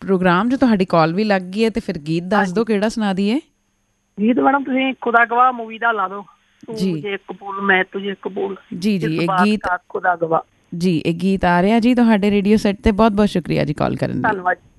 Programme 'ਚ ਤੁਹਾਡੀ ਕਾਲ ਵੀ ਲੱਗ ਗਈ ਹੈ ਤੇ ਫਿਰ ਗੀਤ ਦੱਸ ਦਿਓ ਕਿਹੜਾ ਸੁਣਾ ਦਈਏ। ਗੀਤ ਮੈਡਮ ਤੁਸੀਂ ਖੁਦਾ ਗਵਾਹ ਮੂਵੀ ਦਾ ਲਾ ਦਿਓ। ਜੀ ਇੱਕ ਬੋਲ ਮੈਂ ਤੁਝੇ ਇੱਕ ਬੋਲ। ਜੀ ਜੀ ਇਹ ਗੀਤ ਖੁਦਾ ਗਵਾਹ ਜੀ ਇਹ ਗੀਤ ਆ ਰਿਹਾ ਜੀ ਤੁਹਾਡੇ ਰੇਡੀਓ ਸੈੱਟ ਤੇ। ਬਹੁਤ ਬਹੁਤ ਸ਼ੁਕਰੀਆ ਜੀ ਕਾਲ ਕਰਨ ਲਈ। ਧੰਨਵਾਦ।